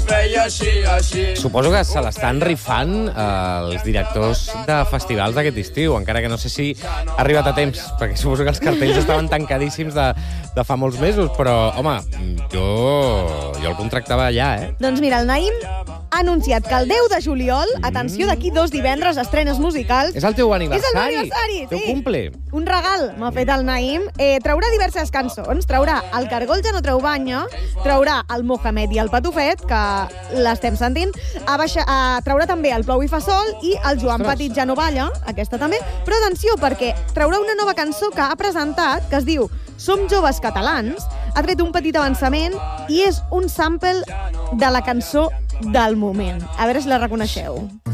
feia així. Suposo que se l'estan rifant els directors de festivals d'aquest estiu, encara que no sé si ha arribat a temps, perquè suposo que els cartells estaven tancadíssims de fa molts mesos, però, home, jo el contractava allà, eh? Doncs mira, el Naïm ha anunciat que el 10 de juliol, atenció, d'aquí 2 divendres, estrenes musicals... És el teu aniversari. És el meu aniversari, teu cumple. Un regal m'ha fet el Naïm. Traurà diverses cançons. Traurà El Cargol ja no treu banya, traurà el Mohamed i el Patufet, que l'estem sentint, traurà també el Plou i fa sol i el Joan Petit ja no balla, aquesta també, però atenció, perquè traurà una nova cançó que ha presentat, que es diu Som joves catalans, ha tret un petit avançament i és un sample de la cançó del moment. A veure si la reconeixeu.